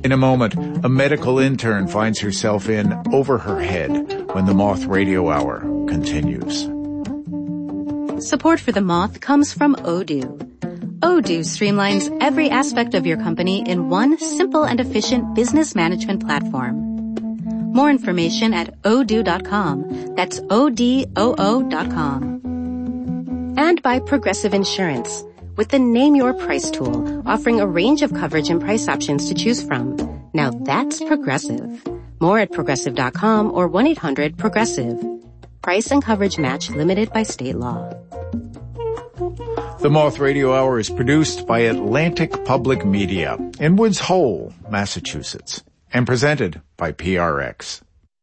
In a moment, a medical intern finds herself in Over Her Head when the Moth Radio Hour continues. Support for the Moth comes from Odoo. Odoo streamlines every aspect of your company in one simple and efficient business management platform. More information at odoo.com. That's ODOO.com. And by Progressive Insurance, with the Name Your Price tool, offering a range of coverage and price options to choose from. Now that's Progressive. More at Progressive.com or 1-800-PROGRESSIVE. Price and coverage match limited by state law. The Moth Radio Hour is produced by Atlantic Public Media in Woods Hole, Massachusetts, and presented by PRX.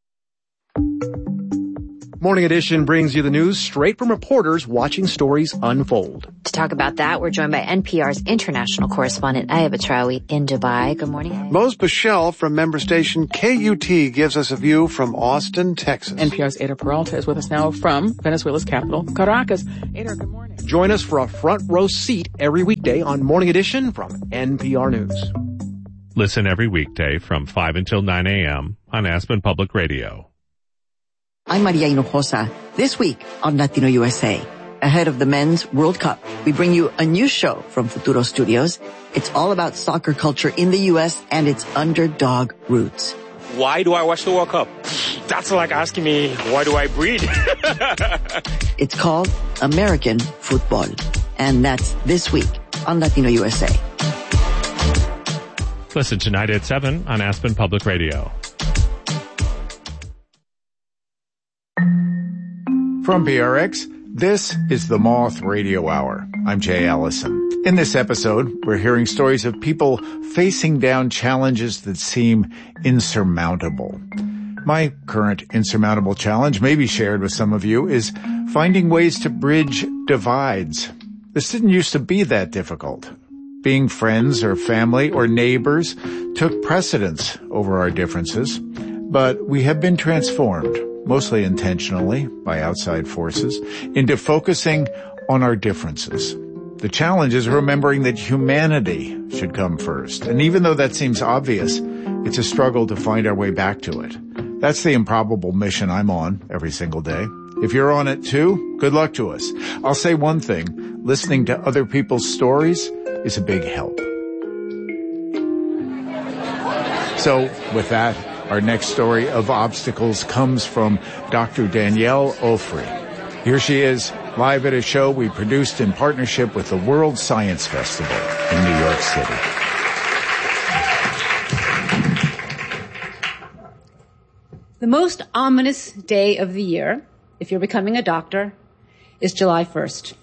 Morning Edition brings you the news straight from reporters watching stories unfold. To talk about that, we're joined by NPR's international correspondent, Ayah Batrawi, in Dubai. Good morning, Ayah. Mose Bichelle from member station KUT gives us a view from Austin, Texas. NPR's Ada Peralta is with us now from Venezuela's capital, Caracas. Ada, good morning. Join us for a front row seat every weekday on Morning Edition from NPR News. Listen every weekday from 5 until 9 a.m. on Aspen Public Radio. I'm Maria Hinojosa. This week on Latino USA, ahead of the Men's World Cup, we bring you a new show from Futuro Studios. It's all about soccer culture in the U.S. and its underdog roots. Why do I watch the World Cup? That's like asking me, why do I breathe? It's called American Football. And that's this week on Latino USA. Listen tonight at 7 on Aspen Public Radio. From PRX, this is the Moth Radio Hour. I'm Jay Allison. In this episode, we're hearing stories of people facing down challenges that seem insurmountable. My current insurmountable challenge, maybe shared with some of you, is finding ways to bridge divides. This didn't used to be that difficult. Being friends or family or neighbors took precedence over our differences, but we have been transformed, mostly intentionally by outside forces, into focusing on our differences. The challenge is remembering that humanity should come first. And even though that seems obvious, it's a struggle to find our way back to it. That's the improbable mission I'm on every single day. If you're on it too, good luck to us. I'll say one thing, listening to other people's stories is a big help. So with that, our next story of obstacles comes from Dr. Danielle Ofri. Here she is, live at a show we produced in partnership with the World Science Festival in New York City. The most ominous day of the year, if you're becoming a doctor, is July 1st.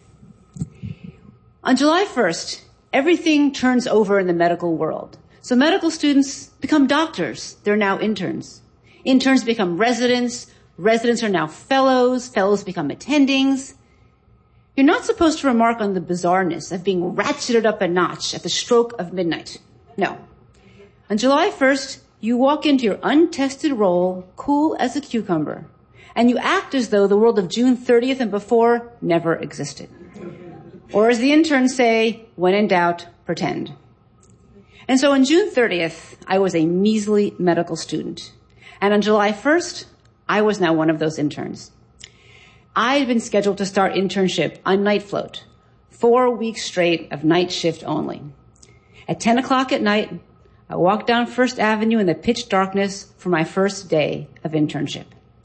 On July 1st, everything turns over in the medical world. So medical students become doctors. They're now interns. Interns become residents. Residents are now fellows. Fellows become attendings. You're not supposed to remark on the bizarreness of being ratcheted up a notch at the stroke of midnight. No. On July 1st, you walk into your untested role, cool as a cucumber, and you act as though the world of June 30th and before never existed. Or as the interns say, when in doubt, pretend. And so on June 30th, I was a measly medical student. And on July 1st, I was now one of those interns. I had been scheduled to start internship on Night Float, 4 weeks straight of night shift only. At 10 o'clock at night, I walked down First Avenue in the pitch darkness for my first day of internship.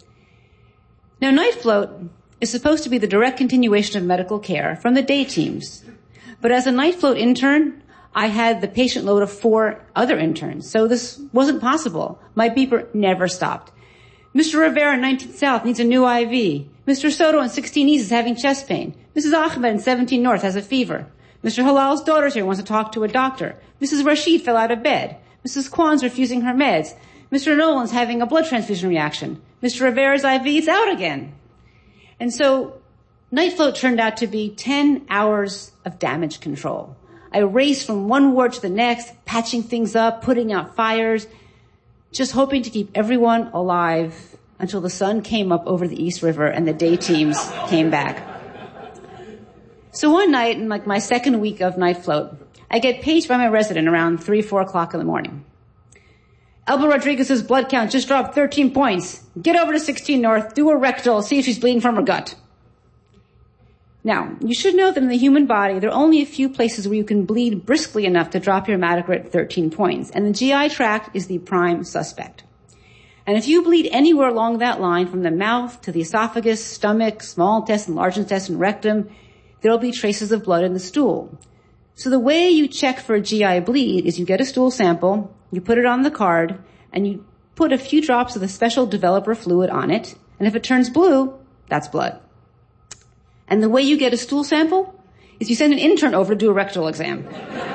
Now, Night Float is supposed to be the direct continuation of medical care from the day teams. But as a Night Float intern, I had the patient load of 4 other interns, so this wasn't possible. My beeper never stopped. Mr. Rivera in 19th South needs a new IV. Mr. Soto in 16 East is having chest pain. Mrs. Ahmed in 17 North has a fever. Mr. Halal's daughter's here wants to talk to a doctor. Mrs. Rashid fell out of bed. Mrs. Kwan's refusing her meds. Mr. Nolan's having a blood transfusion reaction. Mr. Rivera's IV is out again. And so Night Float turned out to be 10 hours of damage control. I raced from one ward to the next, patching things up, putting out fires, just hoping to keep everyone alive until the sun came up over the East River and the day teams came back. So one night, in my second week of Night Float, I get paged by my resident around 3, 4 o'clock in the morning. Elba Rodriguez's blood count just dropped 13 points. Get over to 16 North, do a rectal, see if she's bleeding from her gut. Now, you should know that in the human body, there are only a few places where you can bleed briskly enough to drop your hematocrit 13 points, and the GI tract is the prime suspect. And if you bleed anywhere along that line, from the mouth to the esophagus, stomach, small intestine, large intestine, rectum, there will be traces of blood in the stool. So the way you check for a GI bleed is you get a stool sample, you put it on the card, and you put a few drops of the special developer fluid on it, and if it turns blue, that's blood. And the way you get a stool sample is you send an intern over to do a rectal exam.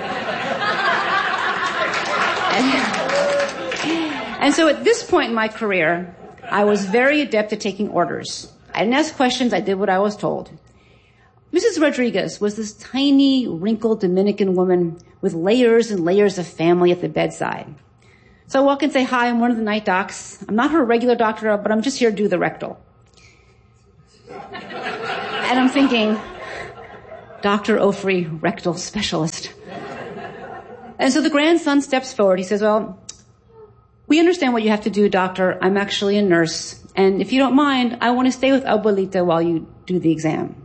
And so at this point in my career, I was very adept at taking orders. I didn't ask questions, I did what I was told. Mrs. Rodriguez was this tiny, wrinkled Dominican woman with layers and layers of family at the bedside. So I walk and say, hi, I'm one of the night docs. I'm not her regular doctor, but I'm just here to do the rectal. And I'm thinking, Dr. Ofri, rectal specialist. And so the grandson steps forward. He says, well, we understand what you have to do, doctor. I'm actually a nurse. And if you don't mind, I want to stay with Abuelita while you do the exam.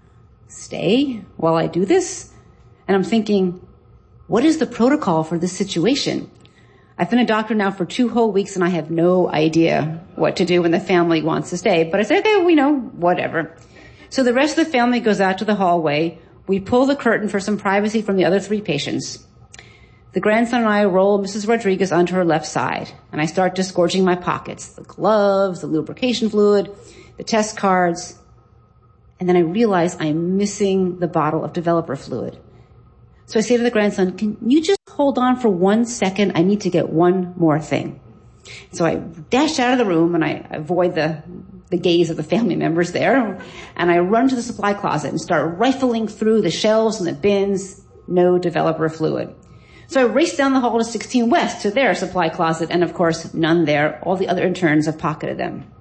Stay while I do this? And I'm thinking, what is the protocol for this situation? I've been a doctor now for 2 whole weeks and I have no idea what to do when the family wants to stay. But I say, okay, we know, whatever. So the rest of the family goes out to the hallway. We pull the curtain for some privacy from the other 3 patients. The grandson and I roll Mrs. Rodriguez onto her left side, and I start disgorging my pockets, the gloves, the lubrication fluid, the test cards. And then I realize I'm missing the bottle of developer fluid. So I say to the grandson, can you just hold on for 1 second? I need to get one more thing. So I dash out of the room and I avoid the gaze of the family members there. And I run to the supply closet and start rifling through the shelves and the bins. No developer fluid. So I race down the hall to 16 West to their supply closet. And of course, none there. All the other interns have pocketed them.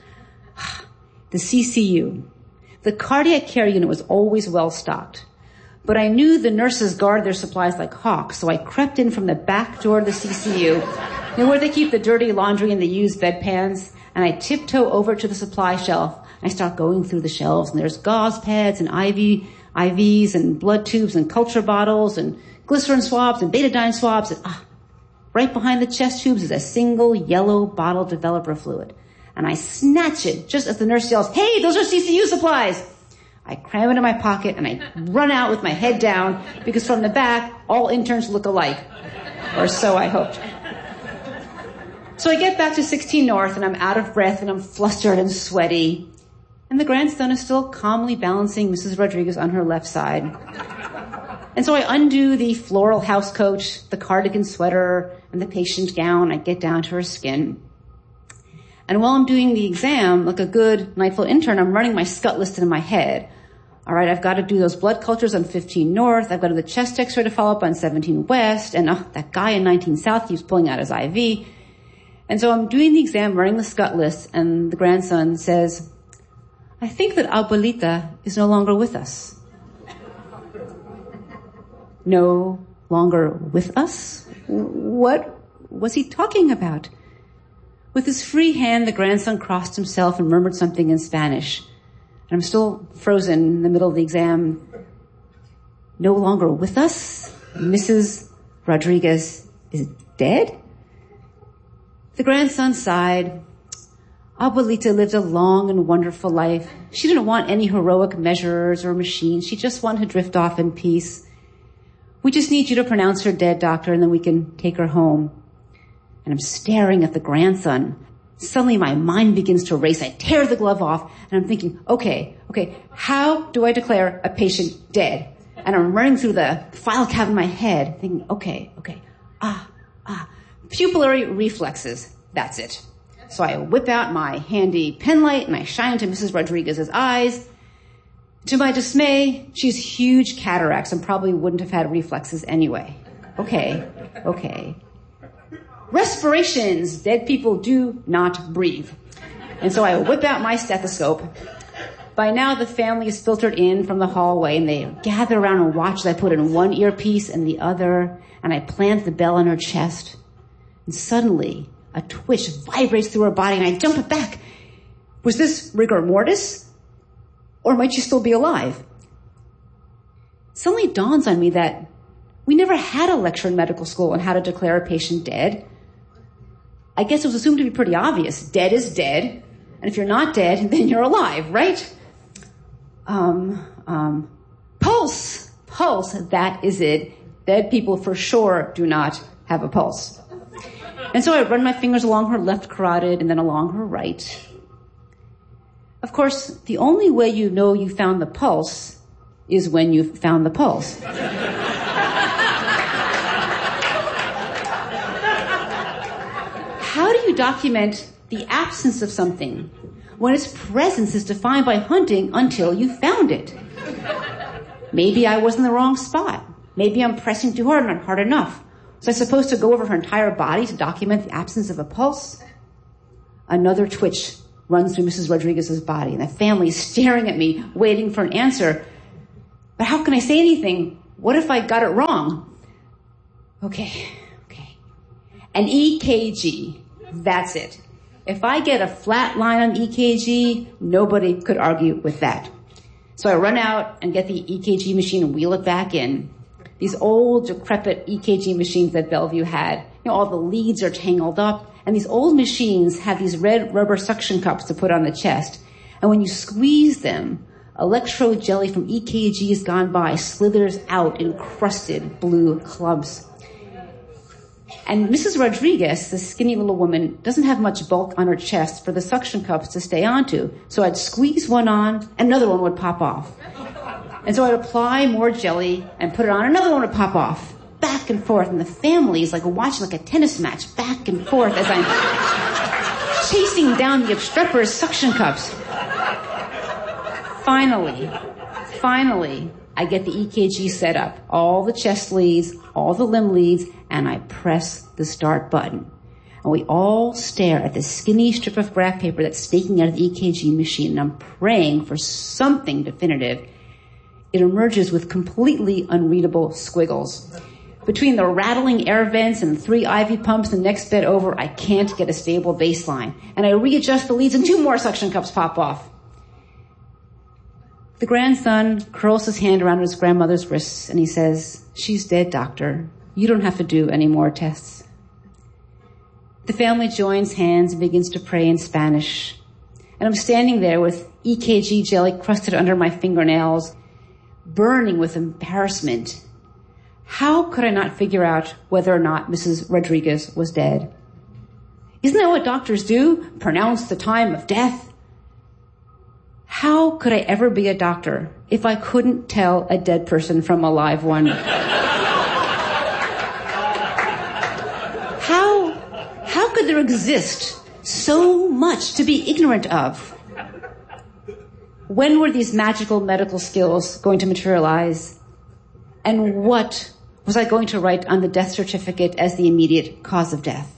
The CCU. The cardiac care unit was always well stocked. But I knew the nurses guard their supplies like hawks, so I crept in from the back door of the CCU, where they keep the dirty laundry and the used bedpans, and I tiptoe over to the supply shelf. I start going through the shelves, and there's gauze pads and IVs and blood tubes and culture bottles and glycerin swabs and betadine swabs. And right behind the chest tubes is a single yellow bottle developer fluid. And I snatch it just as the nurse yells, hey, those are CCU supplies. I cram it in my pocket and I run out with my head down because from the back, all interns look alike. Or so I hoped. So I get back to 16 North and I'm out of breath and I'm flustered and sweaty. And the grandson is still calmly balancing Mrs. Rodriguez on her left side. And so I undo the floral house coat, the cardigan sweater, and the patient gown. I get down to her skin. And while I'm doing the exam, like a good Nightfall intern, I'm running my scut list in my head. All right, I've got to do those blood cultures on 15 North. I've got to do the chest x-ray to follow up on 17 West. And that guy in 19 South keeps pulling out his IV. And so I'm doing the exam, running the scut list, and the grandson says, I think that Abuelita is no longer with us. No longer with us? What was he talking about? With his free hand, the grandson crossed himself and murmured something in Spanish. And I'm still frozen in the middle of the exam. No longer with us? Mrs. Rodriguez is dead? The grandson sighed. Abuelita lived a long and wonderful life. She didn't want any heroic measures or machines. She just wanted to drift off in peace. We just need you to pronounce her dead, doctor, and then we can take her home. And I'm staring at the grandson. Suddenly my mind begins to race. I tear the glove off and I'm thinking, okay, how do I declare a patient dead? And I'm running through the file cabinet in my head thinking, okay, pupillary reflexes. That's it. So I whip out my handy pen light and I shine into Mrs. Rodriguez's eyes. To my dismay, she has huge cataracts and probably wouldn't have had reflexes anyway. Okay. Respirations. Dead people do not breathe. And so I whip out my stethoscope. By now, the family is filtered in from the hallway, and they gather around and watch as I put in one earpiece and the other, and I plant the bell on her chest. And suddenly, a twitch vibrates through her body, and I jump back. Was this rigor mortis? Or might she still be alive? It suddenly dawns on me that we never had a lecture in medical school on how to declare a patient dead. I guess it was assumed to be pretty obvious. Dead is dead. And if you're not dead, then you're alive, right? Pulse. Pulse, that is it. Dead people for sure do not have a pulse. And so I run my fingers along her left carotid and then along her right. Of course, the only way you know you found the pulse is when you've found the pulse. How do you document the absence of something when its presence is defined by hunting until you found it? Maybe I was in the wrong spot. Maybe I'm pressing too hard, not hard enough. Was I supposed to go over her entire body to document the absence of a pulse? Another twitch runs through Mrs. Rodriguez's body, and the family is staring at me, waiting for an answer. But how can I say anything? What if I got it wrong? Okay. An EKG. That's it. If I get a flat line on EKG, nobody could argue with that. So I run out and get the EKG machine and wheel it back in. These old, decrepit EKG machines that Bellevue had, all the leads are tangled up, and these old machines have these red rubber suction cups to put on the chest. And when you squeeze them, electrode jelly from EKGs gone by slithers out in crusted blue clumps. And Mrs. Rodriguez, the skinny little woman, doesn't have much bulk on her chest for the suction cups to stay onto. So I'd squeeze one on, and another one would pop off. And so I'd apply more jelly and put it on, another one would pop off. Back and forth, and the family is like watching like a tennis match, back and forth as I'm chasing down the obstreperous suction cups. Finally, I get the EKG set up, all the chest leads, all the limb leads, and I press the start button. And we all stare at the skinny strip of graph paper that's snaking out of the EKG machine, and I'm praying for something definitive. It emerges with completely unreadable squiggles. Between the rattling air vents and 3 IV pumps the next bed over, I can't get a stable baseline. And I readjust the leads and 2 more suction cups pop off. The grandson curls his hand around his grandmother's wrists and he says, "She's dead, doctor. You don't have to do any more tests." The family joins hands and begins to pray in Spanish. And I'm standing there with EKG jelly crusted under my fingernails, burning with embarrassment. How could I not figure out whether or not Mrs. Rodriguez was dead? Isn't that what doctors do? Pronounce the time of death? How could I ever be a doctor if I couldn't tell a dead person from a live one? How could there exist so much to be ignorant of? When were these magical medical skills going to materialize? And what was I going to write on the death certificate as the immediate cause of death?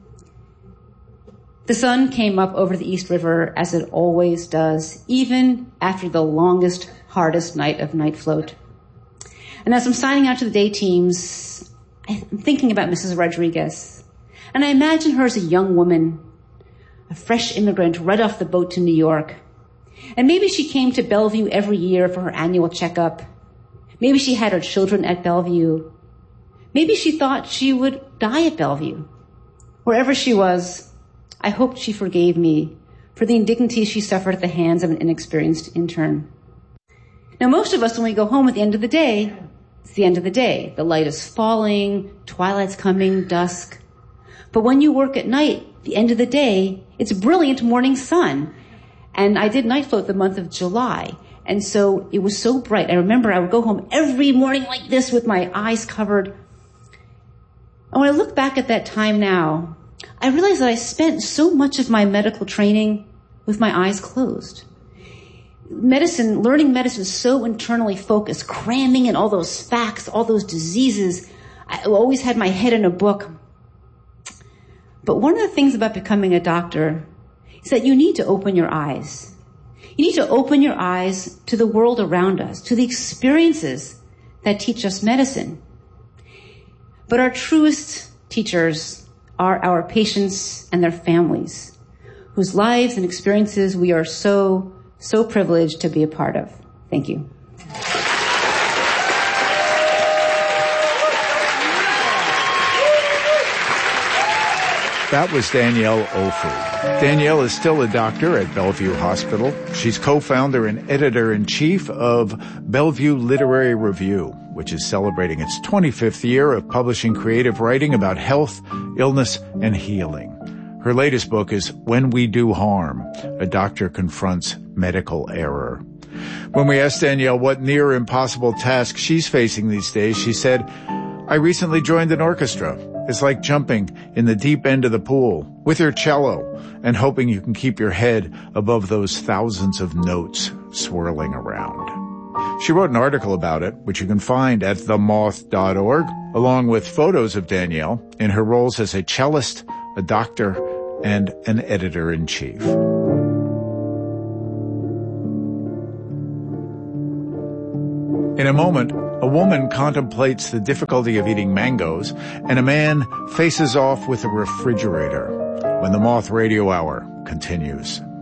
The sun came up over the East River as it always does, even after the longest, hardest night of night float. And as I'm signing out to the day teams, I'm thinking about Mrs. Rodriguez. And I imagine her as a young woman, a fresh immigrant right off the boat to New York. And maybe she came to Bellevue every year for her annual checkup. Maybe she had her children at Bellevue. Maybe she thought she would die at Bellevue. Wherever she was, I hoped she forgave me for the indignities she suffered at the hands of an inexperienced intern. Now, most of us, when we go home at the end of the day, it's the end of the day. The light is falling, twilight's coming, dusk. But when you work at night, the end of the day, it's brilliant morning sun. And I did night float the month of July. And so it was so bright. I remember I would go home every morning like this with my eyes covered. And when I look back at that time now, I realize that I spent so much of my medical training with my eyes closed. Learning medicine is so internally focused, cramming in all those facts, all those diseases. I always had my head in a book. But one of the things about becoming a doctor is that you need to open your eyes. You need to open your eyes to the world around us, to the experiences that teach us medicine. But our truest teachers are our patients and their families, whose lives and experiences we are so privileged to be a part of. Thank you. That was Danielle Ofu. Danielle is still a doctor at Bellevue Hospital. She's co-founder and editor-in-chief of Bellevue Literary Review, which is celebrating its 25th year of publishing creative writing about health, illness, and healing. Her latest book is When We Do Harm, A Doctor Confronts Medical Error. When we asked Danielle what near impossible task she's facing these days, she said, I recently joined an orchestra. It's like jumping in the deep end of the pool with your cello and hoping you can keep your head above those thousands of notes swirling around. She wrote an article about it, which you can find at themoth.org, along with photos of Danielle in her roles as a cellist, a doctor, and an editor-in-chief. In a moment, a woman contemplates the difficulty of eating mangoes, and a man faces off with a refrigerator when the Moth Radio Hour continues.